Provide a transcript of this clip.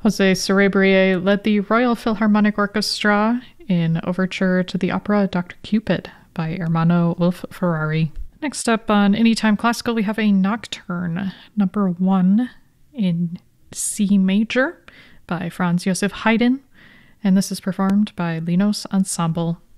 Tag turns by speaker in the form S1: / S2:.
S1: Jose Cerebrier led the Royal Philharmonic Orchestra in Overture to the opera Dr. Cupid by Ermanno Wolf Ferrari. Next up on Anytime Classical, we have a Nocturne, number 1 in C major by Franz Joseph Haydn, and this is performed by Linos Ensemble.